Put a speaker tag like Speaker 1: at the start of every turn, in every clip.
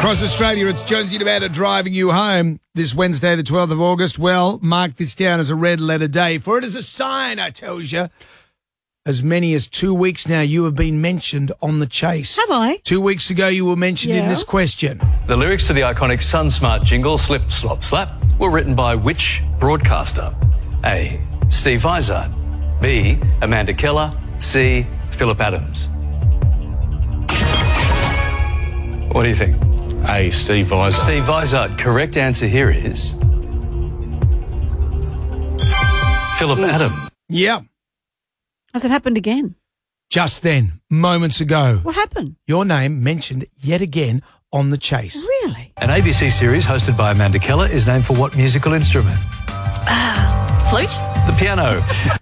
Speaker 1: Across Australia, it's Jonesy and Amanda driving you home this Wednesday, the 12th of August. Well, mark this down as a red letter day, for it is a sign, I tells you. As many as 2 weeks now, you have been mentioned on The Chase.
Speaker 2: Have I?
Speaker 1: 2 weeks ago, you were mentioned in this question.
Speaker 3: The lyrics to the iconic SunSmart jingle, Slip, Slop, Slap, were written by which broadcaster? A. Steve Vizard. B. Amanda Keller. C. Phillip Adams. What do you think?
Speaker 4: A. Steve Vizard.
Speaker 3: Steve Vizard. Correct answer here is Phillip Adams.
Speaker 1: Yeah.
Speaker 2: Has it happened again?
Speaker 1: Just then, moments ago.
Speaker 2: What happened?
Speaker 1: Your name mentioned yet again on The Chase.
Speaker 2: Really?
Speaker 3: An ABC series hosted by Amanda Keller is named for what musical instrument?
Speaker 2: Flute?
Speaker 3: The piano.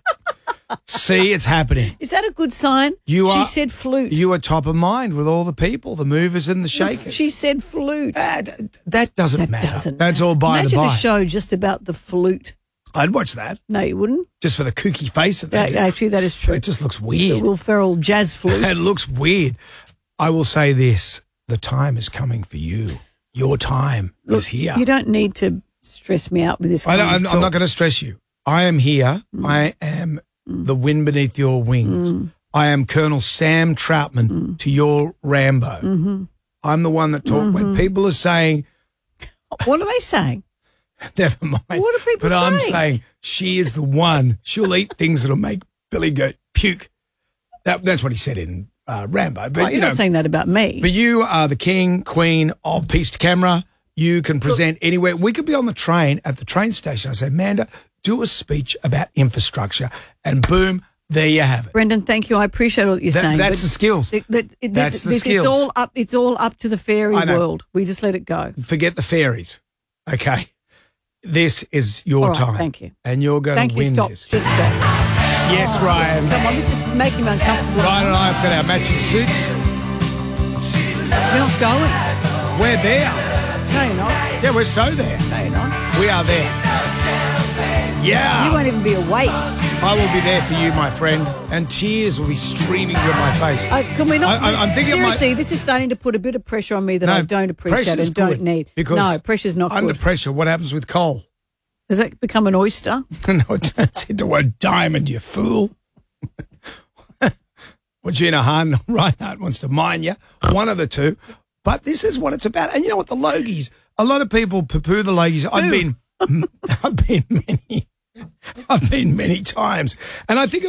Speaker 1: See, it's happening.
Speaker 2: Is that a good sign? She said flute.
Speaker 1: You are top of mind with all the people, the movers and the shakers.
Speaker 2: She said flute.
Speaker 1: That doesn't matter.
Speaker 2: Doesn't
Speaker 1: That's
Speaker 2: matter.
Speaker 1: all by the by.
Speaker 2: Imagine a show just about the flute.
Speaker 1: I'd watch that.
Speaker 2: No, you wouldn't.
Speaker 1: Just for the kooky face of that.
Speaker 2: Actually, that is true.
Speaker 1: It just looks
Speaker 2: The
Speaker 1: weird.
Speaker 2: Will Ferrell jazz flute.
Speaker 1: It looks weird. I will say this. The time is coming for you. Your time is here.
Speaker 2: You don't need to stress me out with this kind of
Speaker 1: I'm
Speaker 2: talk.
Speaker 1: not going to stress you. I am here. I am the wind beneath your wings. I am Colonel Sam Troutman to your Rambo. I'm the one that talks when people are saying,
Speaker 2: What are they saying?
Speaker 1: never mind.
Speaker 2: What are people
Speaker 1: But I'm
Speaker 2: saying?
Speaker 1: saying she is the one. She'll eat things that'll make Billy Goat puke. That's what he said in Rambo. But
Speaker 2: You're not saying that about me.
Speaker 1: But you are the king, queen of piece to camera. You can present anywhere. We could be on the train at the train station. I say, Amanda, do a speech about infrastructure. And boom, there you have it.
Speaker 2: Brendan, thank you. I appreciate what you're saying.
Speaker 1: That's the skills. That's the skills.
Speaker 2: It's all up to the fairy world. We just let it go.
Speaker 1: Forget the fairies. Okay. This is your
Speaker 2: All right,
Speaker 1: time.
Speaker 2: thank you.
Speaker 1: And you're going to win
Speaker 2: Stop.
Speaker 1: this.
Speaker 2: Just stop.
Speaker 1: Yes, Ryan.
Speaker 2: Come on, this is making me uncomfortable.
Speaker 1: Ryan and I have got our matching suits.
Speaker 2: You're not going.
Speaker 1: We're there.
Speaker 2: No, you're not.
Speaker 1: Yeah, we're so there.
Speaker 2: No, you're not.
Speaker 1: We are there. Yeah.
Speaker 2: You won't even be awake.
Speaker 1: I will be there for you, my friend, and tears will be streaming down my face.
Speaker 2: Can we not?
Speaker 1: I'm thinking
Speaker 2: seriously, this is starting to put a bit of pressure on me that I don't appreciate
Speaker 1: pressure's
Speaker 2: and don't
Speaker 1: good,
Speaker 2: need.
Speaker 1: because
Speaker 2: No, pressure's not
Speaker 1: under
Speaker 2: good.
Speaker 1: pressure, what happens with coal?
Speaker 2: Does it become an oyster?
Speaker 1: No, it turns into a diamond, you fool. Or Gina Hahn, Reinhardt wants to mine you. One of the two. But this is what it's about. And you know what? The Logies, a lot of people poo-poo the Logies. I've been many times. And I think